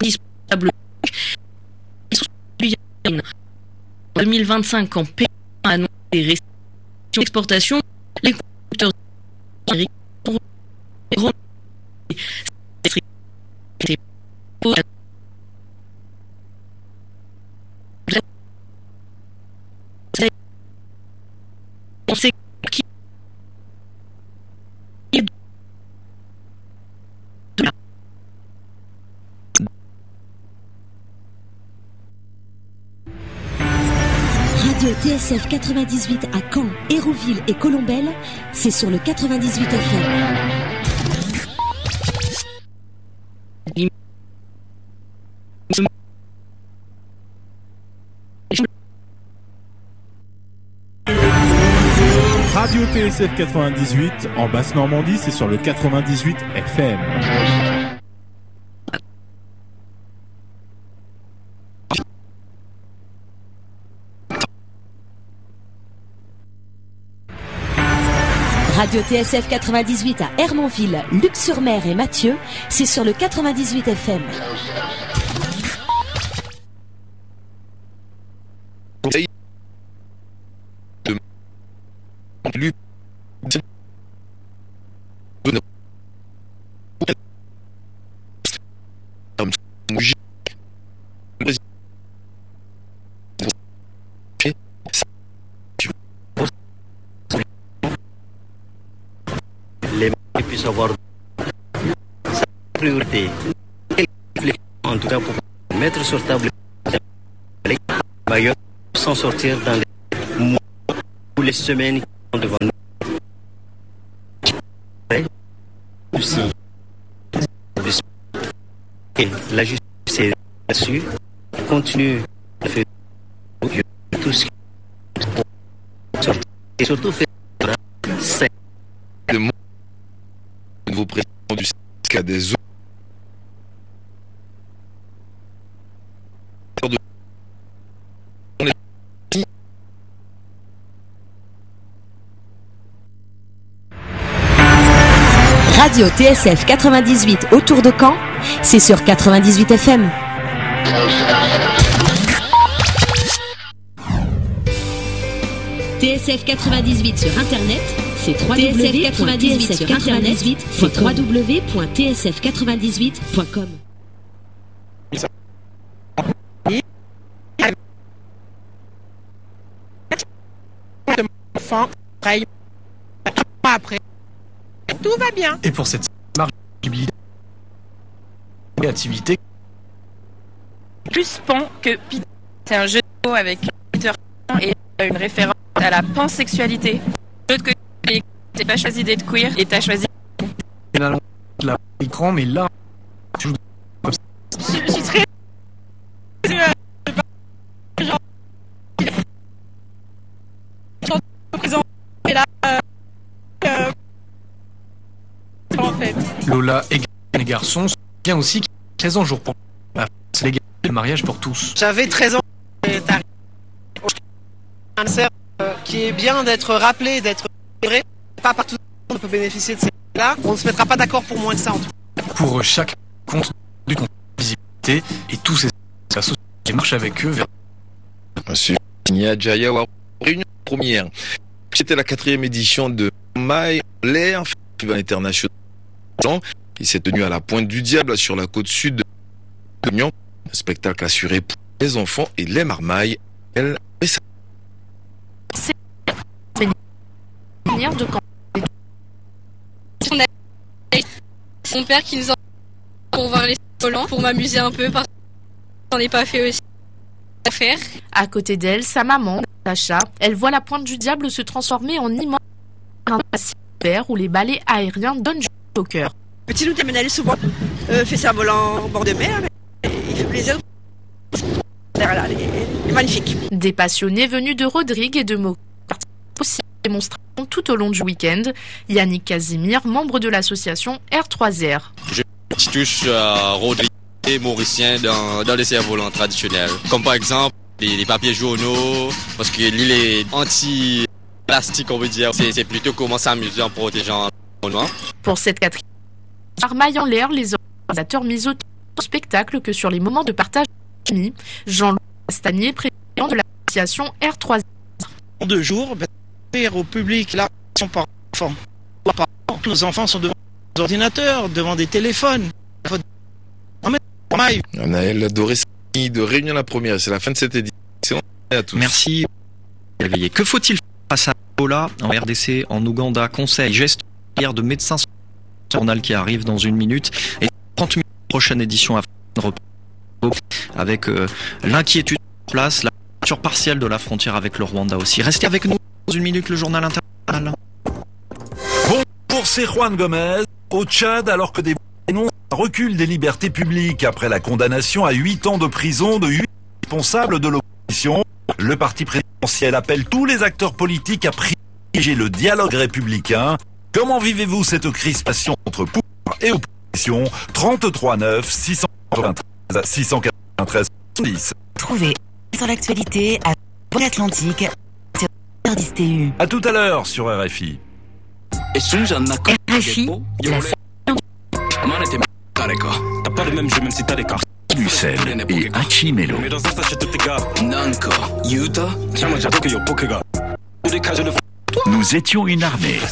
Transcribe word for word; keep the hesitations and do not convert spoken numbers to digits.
indispensable. En deux mille vingt-cinq, en Pékin a annoncé des restrictions d'exportation, les conducteurs américains ont on sait qui Radio T S F quatre-vingt-dix-huit à Caen, Hérouville et Colombelle, c'est sur le quatre-vingt-dix-huit F M. Radio T S F quatre-vingt-dix-huit en Basse-Normandie, c'est sur le quatre-vingt-dix-huit F M. Radio T S F quatre-vingt-dix-huit à Hermonville, Luc-sur-Mer et Mathieu, c'est sur le quatre-vingt-dix-huit F M. Les mariés puissent avoir sa priorité. En tout cas, pour mettre sur table les bailleurs sans sortir dans les mois ou les semaines qui sont devant nous. Aussi, et la justice est là-dessus, continue de faire tout ce qui sortir et surtout faire c'est le monde nouveau président du C A des eaux. Radio T S F quatre-vingt-dix-huit autour de Caen, c'est sur quatre-vingt-dix-huit F M. T S F quatre-vingt-dix-huit sur internet, c'est w w w point t s f quatre-vingt-dix-huit point t s f quatre-vingt-dix-huit point com. Après, tout va bien. Et pour cette marginalité, créativité. Plus pan que Peter. C'est un jeu de mots avec Peter et une référence à la pansexualité. De l'autre côté, t'as pas choisi d'être queer et t'as choisi. Et là, là, écran, mais là, tu joues comme ça. Je suis très. Et là, euh, en fait. Lola et les garçons sont bien aussi treize ans jour pour la c'est légal le mariage pour tous. J'avais treize ans et t'arrives un anniversaire euh, qui est bien d'être rappelé, d'être célébré. Pas partout on peut bénéficier de ces là. On ne se mettra pas d'accord pour moins que ça en tout cas. Pour chaque compte du compte visibilité et tous ces associations qui marchent avec eux vers Monsieur Nia Jaya, réunion première. C'était la quatrième édition de Maï l'air festival international qui s'est tenu à la Pointe du Diable sur la côte sud de l'Union. Un spectacle assuré pour les enfants et les marmailles. Elle et ça. C'est une manière de camp. C'est mon père qui nous a pour voir les volants, pour m'amuser un peu parce que j'en ai pas fait aussi à faire. À côté d'elle, sa maman, Sacha, elle voit la Pointe du Diable se transformer en immense vert où les balais aériens donnent juste au cœur. Petit Loup Terminal souvent euh, fait sa volant en bord de mer, mais il fait plaisir. Voilà, il est magnifique. Des passionnés venus de Rodrigue et de Meaux aussi démonstration tout au long du week-end. Yannick Casimir, membre de l'association R trois R. Je touche à Rodrigue et Mauricien dans, dans les cerfs-volants traditionnels. Comme par exemple les, les papiers journaux, parce que l'île est anti-plastique, on veut dire. C'est, c'est plutôt comment s'amuser en protégeant le noir. Pour cette quatrième marmaille en l'air, les organisateurs misent au spectacle que sur les moments de partage amis. Jean-Louis Castagnier, président de l'association R trois. En deux jours, ben, faire au public la relation par enfant. Nos enfants sont devant des ordinateurs, devant des téléphones. Anaël Doré-Sani de Réunion la Première, c'est la fin de cette édition. À tous. Merci. Que faut-il faire face à Ebola en R D C, en Ouganda? Conseil, gestes de médecins, journal qui arrive dans une minute et trente minutes, prochaine édition à avec euh, l'inquiétude en place, la fermeture partielle de la frontière avec le Rwanda aussi. Restez avec nous dans une minute, le journal international. Bonjour, c'est Juan Gomez. Au Tchad, alors que des dénoncent un recul des libertés publiques après la condamnation à huit ans de prison de huit responsables de l'opposition, le parti présidentiel appelle tous les acteurs politiques à privilégier le dialogue républicain. Comment vivez-vous cette crispation entre pouvoir et opposition? trente-trois neuf six cent quatre-vingt-treize six cent quatre-vingt-treize dix. Trouvez sur l'actualité à Atlantique sur R dix T U. À tout à l'heure sur R F I. R F I, la T'as pas le même jeu même si t'as des cartes. Du sel et Hachimelo. Nous étions une armée.